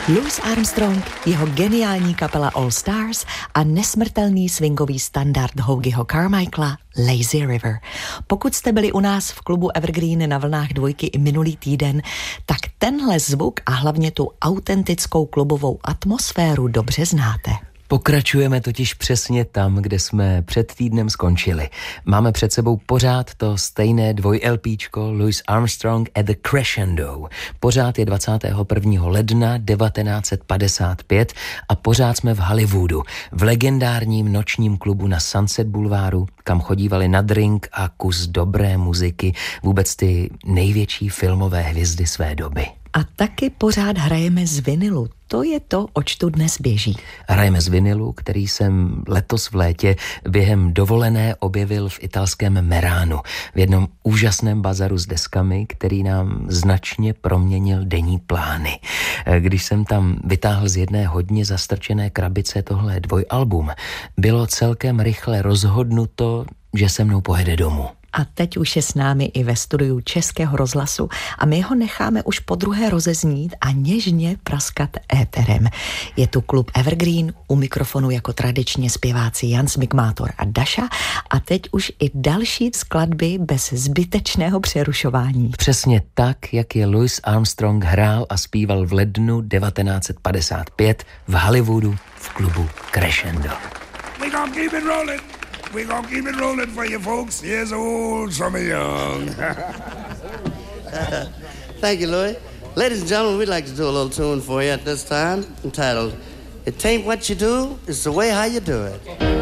Louis Armstrong, jeho geniální kapela All Stars a nesmrtelný swingový standard Hoagieho Carmichaela Lazy River. Pokud jste byli u nás v klubu Evergreen na vlnách dvojky i minulý týden, tak tenhle zvuk a hlavně tu autentickou klubovou atmosféru dobře znáte. Pokračujeme totiž přesně tam, kde jsme před týdnem skončili. Máme před sebou pořád to stejné dvoj-LPčko Louis Armstrong at the Crescendo. Pořád je 21. ledna 1955 a pořád jsme v Hollywoodu, v legendárním nočním klubu na Sunset Boulevardu, kam chodívali na drink a kus dobré muziky vůbec ty největší filmové hvězdy své doby. A taky pořád hrajeme z vinilu. To je to, oč tu dnes běží. Hrajeme z vinilu, který jsem letos v létě během dovolené objevil v italském Meránu, v jednom úžasném bazaru s deskami, který nám značně proměnil denní plány. Když jsem tam vytáhl z jedné hodně zastrčené krabice tohle dvojalbum, bylo celkem rychle rozhodnuto, že se mnou pojede domů. A teď už je s námi i ve studiu Českého rozhlasu a my ho necháme už podruhé rozeznít a něžně praskat éterem. Je tu klub Evergreen, u mikrofonu jako tradičně zpěváci Jan Smikmátor a Daša a teď už i další skladby bez zbytečného přerušování. Přesně tak, jak je Louis Armstrong hrál a zpíval v lednu 1955 v Hollywoodu v klubu Crescendo. We gonna keep it rolling. We gonna keep it rolling for you folks. Here's old, some young. Thank you, Louis. Ladies and gentlemen, we'd like to do a little tune for you at this time entitled, It Ain't What You Do, It's the Way How You Do It.